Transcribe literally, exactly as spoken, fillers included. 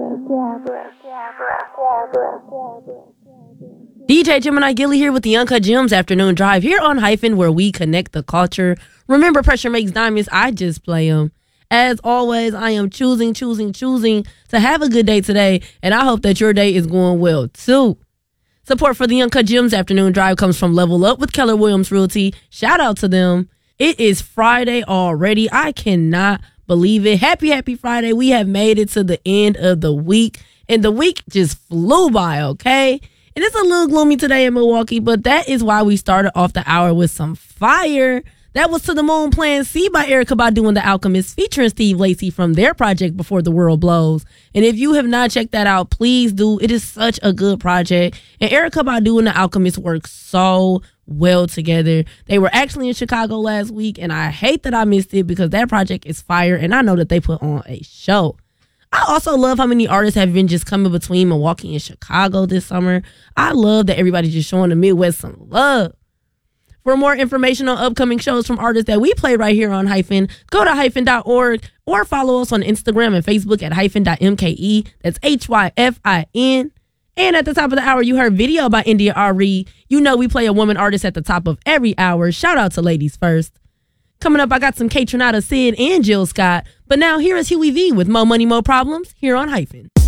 D J Gemini Gilly here with the Uncut Gems Afternoon Drive here on Hyphen, where we connect the culture. Remember, pressure makes diamonds. I just play them. As always, I am choosing, choosing, choosing to have a good day today, and I hope that your day is going well, too. Support for the Uncut Gems Afternoon Drive comes from Level Up with Keller Williams Realty. Shout out to them. It is Friday already. I cannot believe it. Happy, happy Friday. We have made it to the end of the week, and the week just flew by, okay? And it's a little gloomy today in Milwaukee, but that is why we started off the hour with some fire. That was To the Moon Plan C by Erykah Badu and The Alchemist featuring Steve Lacy from their project Before the World Blows. And if you have not checked that out, please do. It is such a good project. And Erykah Badu and The Alchemist work so well together. They were actually in Chicago last week, and I hate that I missed it because that project is fire, and I know that they put on a show. I also love how many artists have been just coming between Milwaukee and Chicago this summer. I love that everybody's just showing the Midwest some love. For more information on upcoming shows from artists that we play right here on Hyphen, go to hyphen dot org or follow us on Instagram and Facebook at hyphen dot M K E. That's H Y F I N. And at the top of the hour, you heard Video by India Arie. You know we play a woman artist at the top of every hour. Shout out to Ladies First. Coming up, I got some Kaytranada, Sid, and Jill Scott. But now here is Huey V with Mo Money, Mo Problems here on Hyphen.